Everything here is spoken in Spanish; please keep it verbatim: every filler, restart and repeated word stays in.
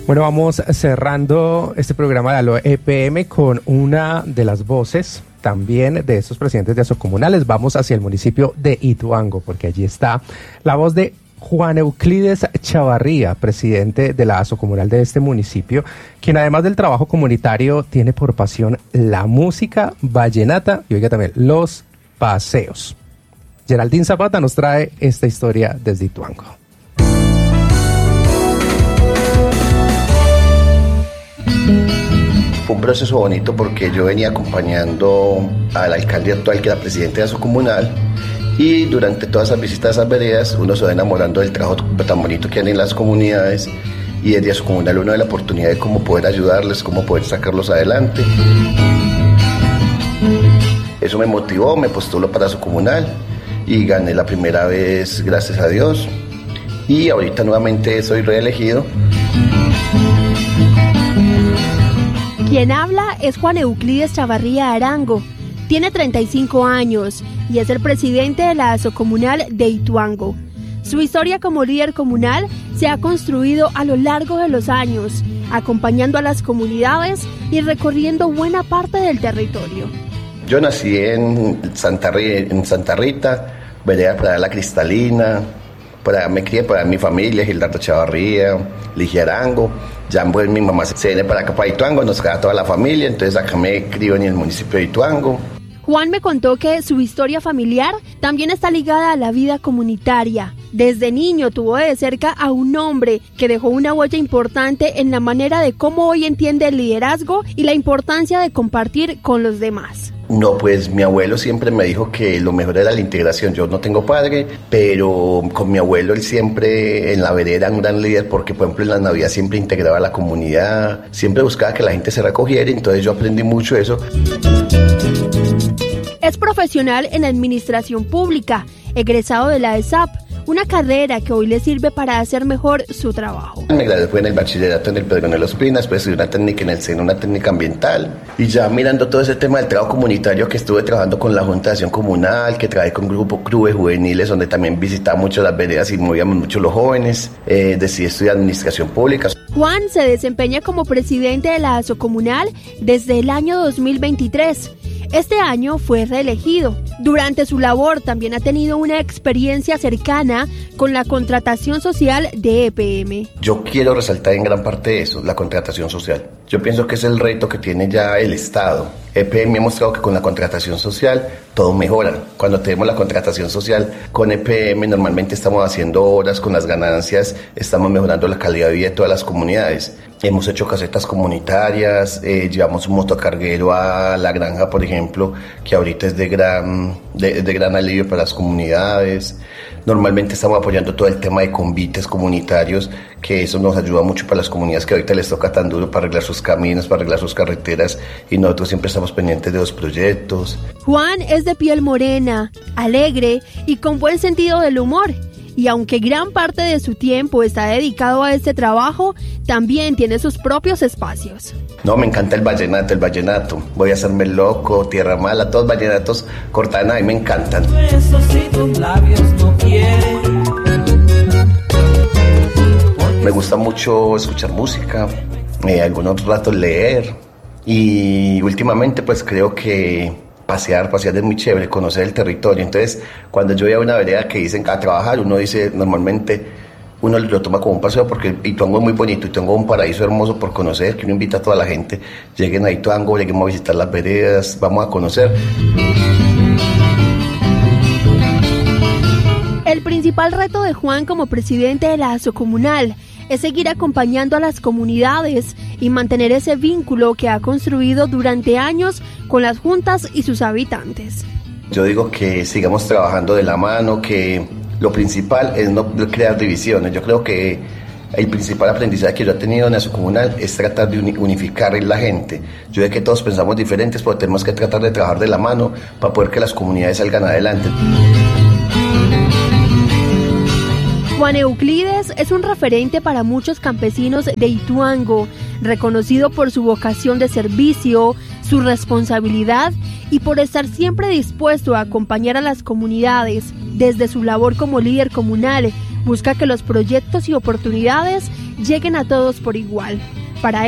Bueno, vamos cerrando este programa de Aló E P M con una de las voces también de estos presidentes de asocomunales. Vamos hacia el municipio de Ituango, porque allí está la voz de Juan Euclides Chavarría, presidente de la asocomunal de este municipio, quien además del trabajo comunitario tiene por pasión la música vallenata y oiga también los paseos. Geraldine Zapata nos trae esta historia desde Ituango. Fue un proceso bonito porque yo venía acompañando al alcalde actual, que era presidente de asocomunal, y durante todas esas visitas a esas veredas uno se va enamorando del trabajo tan bonito que hay en las comunidades, y desde asocomunal uno ve la oportunidad de cómo poder ayudarles, cómo poder sacarlos adelante. Eso me motivó, me postulo para asocomunal y gané la primera vez, gracias a Dios, y ahorita nuevamente soy reelegido. Quien habla es Juan Euclides Chavarría Arango. Tiene treinta y cinco años y es el presidente de la asocomunal de Ituango. Su historia como líder comunal se ha construido a lo largo de los años, acompañando a las comunidades y recorriendo buena parte del territorio. Yo nací en Santa, en Santa Rita, vereda para la Cristalina, para, me crié para mi familia, Gildardo Chavarría, Ligia Arango. Ya pues, mi mamá se viene para acá, para Ituango, nos queda toda la familia, entonces acá me crio en el municipio de Ituango. Juan me contó que su historia familiar también está ligada a la vida comunitaria. Desde niño tuvo de cerca a un hombre que dejó una huella importante en la manera de cómo hoy entiende el liderazgo y la importancia de compartir con los demás. No, pues mi abuelo siempre me dijo que lo mejor era la integración. Yo no tengo padre, pero con mi abuelo él siempre en la vereda era un gran líder porque, por ejemplo, en la Navidad siempre integraba a la comunidad, siempre buscaba que la gente se recogiera, entonces yo aprendí mucho eso. Es profesional en administración pública, egresado de la E S A P, una carrera que hoy le sirve para hacer mejor su trabajo. Me gradué fue en el bachillerato en el Pedronel Ospina, después estudié una técnica en el SENA, una técnica ambiental, y ya mirando todo ese tema del trabajo comunitario, que estuve trabajando con la Junta de Acción Comunal, que trabajé con grupo clubes juveniles, donde también visitaba mucho las veredas y movíamos mucho los jóvenes, eh, decidí estudiar administración pública. Juan se desempeña como presidente de la asocomunal desde el año dos mil veintitrés. Este año fue reelegido. Durante su labor también ha tenido una experiencia cercana con la contratación social de E P M. Yo quiero resaltar en gran parte eso, la contratación social. Yo pienso que es el reto que tiene ya el Estado. E P M ha mostrado que con la contratación social todo mejora. Cuando tenemos la contratación social con E P M normalmente estamos haciendo horas con las ganancias, estamos mejorando la calidad de vida de todas las comunidades. Hemos hecho casetas comunitarias, eh, llevamos un motocarguero a la granja, por ejemplo, que ahorita es de gran, de, de gran alivio para las comunidades. Normalmente estamos apoyando todo el tema de convites comunitarios, que eso nos ayuda mucho para las comunidades que ahorita les toca tan duro para arreglar sus caminos, para arreglar sus carreteras, y nosotros siempre estamos pendientes de los proyectos. Juan es de piel morena, alegre y con buen sentido del humor. Y aunque gran parte de su tiempo está dedicado a este trabajo, también tiene sus propios espacios. No, me encanta el vallenato, el vallenato. Voy a hacerme loco, Tierra Mala, todos vallenatos, Cortana, y me encantan. Eso sí, tus labios no quieren. Me gusta mucho escuchar música, eh, algunos ratos leer, y últimamente pues creo que pasear, pasear es muy chévere, conocer el territorio. Entonces, cuando yo voy a una vereda que dicen a trabajar, uno dice, normalmente uno lo toma como un paseo porque Ituango es muy bonito, Ituango es un paraíso hermoso por conocer, que uno invita a toda la gente, lleguen a Ituango, lleguemos a visitar las veredas, vamos a conocer. El principal reto de Juan como presidente de la asocomunal es seguir acompañando a las comunidades y mantener ese vínculo que ha construido durante años con las juntas y sus habitantes. Yo digo que sigamos trabajando de la mano, que lo principal es no crear divisiones. Yo creo que el principal aprendizaje que yo he tenido en la asocomunal es tratar de unificar la gente. Yo sé que todos pensamos diferentes, pero tenemos que tratar de trabajar de la mano para poder que las comunidades salgan adelante. Juan Euclides es un referente para muchos campesinos de Ituango, reconocido por su vocación de servicio, su responsabilidad y por estar siempre dispuesto a acompañar a las comunidades desde su labor como líder comunal, busca que los proyectos y oportunidades lleguen a todos por igual. Para